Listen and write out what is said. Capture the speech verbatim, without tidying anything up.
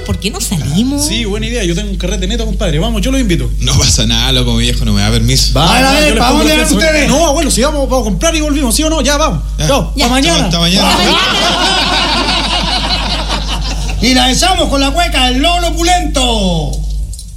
¿por qué no salimos? Sí, buena idea. Yo tengo un carrete neto, compadre. Vamos, yo los invito. No pasa nada, loco, mi viejo no me da permiso. Va, a ver, ¿para dónde van ustedes? No, abuelo, si vamos, vamos a comprar y volvimos, ¿sí o no? Ya, vamos. Ya. Chao, Ya. hasta mañana. Hasta mañana. Y la echamos con la cueca, el Lolo Pulento.